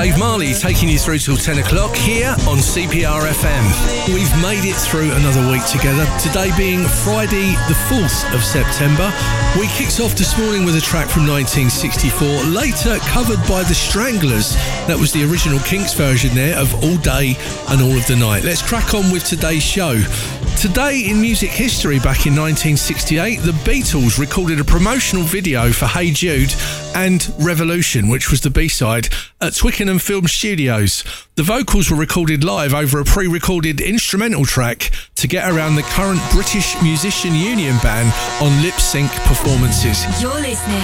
Dave Marley taking you through till 10 o'clock here on CPR FM. We've made it through another week together, today being Friday the 4th of September. We kicked off this morning with a track from 1964, later covered by the Stranglers. That was the original Kinks version there of All Day and All of the Night. Let's crack on with today's show. Today in music history, back in 1968, the Beatles recorded a promotional video for Hey Jude and Revolution, which was the B-side, at Twickenham Film Studios. The vocals were recorded live over a pre-recorded instrumental track to get around the current British Musician Union ban on lip-sync performances. You're listening